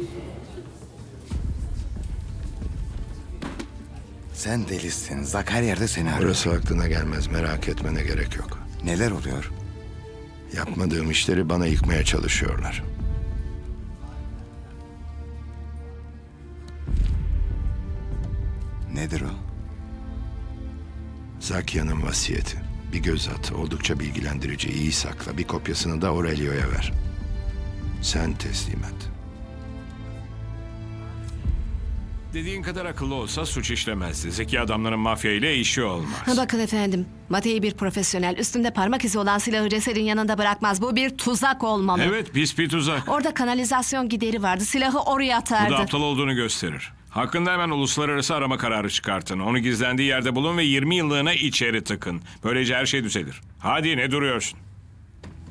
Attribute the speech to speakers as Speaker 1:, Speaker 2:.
Speaker 1: Sen delisin. Zak her yerde seni arıyor.
Speaker 2: Burası aklına gelmez. Merak etmene gerek yok.
Speaker 1: Neler oluyor?
Speaker 2: Yapmadığım işleri bana yıkmaya çalışıyorlar.
Speaker 1: Nedir o?
Speaker 2: Zakya'nın vasiyeti. Bir göz at. Oldukça bilgilendirici. İyi sakla. Bir kopyasını da Aurelio'ya ver. Sen teslim et.
Speaker 3: Dediğin kadar akıllı olsa suç işlemezdi. Zeki adamların mafya ile işi olmaz.
Speaker 4: Bakın efendim, Matei bir profesyonel. Üstünde parmak izi olan silahı cesedin yanında bırakmaz. Bu bir tuzak olmalı.
Speaker 3: Evet, pis bir tuzak.
Speaker 4: Orada kanalizasyon gideri vardı. Silahı oraya
Speaker 3: Bu
Speaker 4: atardı.
Speaker 3: da aptal olduğunu gösterir. Hakkında hemen uluslararası arama kararı çıkartın. Onu gizlendiği yerde bulun ve 20 yıllığına içeri tıkın. Böylece her şey düzelir. Hadi ne duruyorsun?